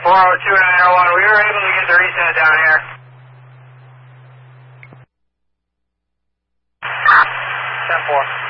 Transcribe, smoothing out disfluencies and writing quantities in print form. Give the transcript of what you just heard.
402-901, we were able to get the reset down here. 10-4.